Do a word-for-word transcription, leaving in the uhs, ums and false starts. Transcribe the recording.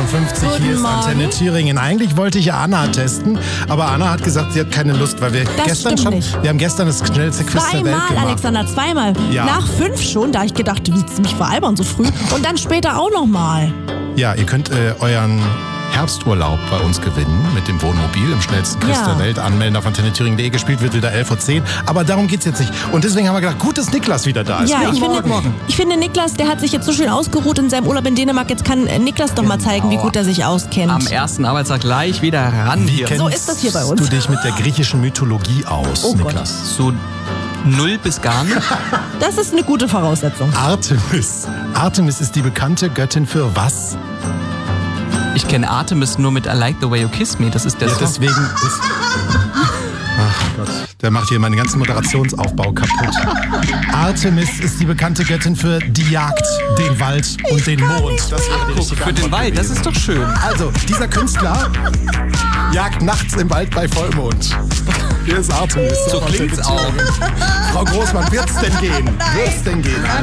fünfzig, Guten hier ist Morgen. Antenne Thüringen. Eigentlich wollte ich ja Anna testen, aber Anna hat gesagt, sie hat keine Lust, weil wir Das gestern stimmt schon, nicht. wir haben gestern das schnellste Quiz der Welt Zweimal, gemacht. Alexander, zweimal. Ja. Nach fünf schon, da hab ich gedacht, du willst mich veralbern so früh. Und dann später auch nochmal. Ja, ihr könnt äh, euren Herbsturlaub bei uns gewinnen mit dem Wohnmobil im schnellsten Quiz Ja. der Welt. Anmelden auf antenne thüringen punkt de. Gespielt wird wieder elf Uhr zehn. Aber darum geht's jetzt nicht. Und deswegen haben wir gedacht, gut, dass Niklas wieder da ist. Ja, ich finde, morgen, morgen. ich finde, Niklas, der hat sich jetzt so schön ausgeruht in seinem Urlaub in Dänemark. Jetzt kann äh, Niklas doch mal zeigen, wie gut er sich auskennt. Am ersten Arbeitstag gleich wieder ran hier. Kennst So ist das hier bei uns. du dich mit der griechischen Mythologie aus, Oh Gott. Niklas? So null bis gar nicht. Das ist eine gute Voraussetzung. Artemis. Artemis ist die bekannte Göttin für was? Ich kenne Artemis nur mit I Like the Way You Kiss Me. Das ist der Ja, Song. deswegen ist... Ach Gott, der macht hier meinen ganzen Moderationsaufbau kaputt. Artemis ist die bekannte Göttin für die Jagd, den Wald und den Mond. Das wäre die Guck, richtige für den Antwort Wald, das gewesen. ist doch schön. Also, dieser Künstler jagt nachts im Wald bei Vollmond. Hier ist Artemis. So klingt's auch. Frau Großmann, wird's denn gehen? Wird's denn gehen?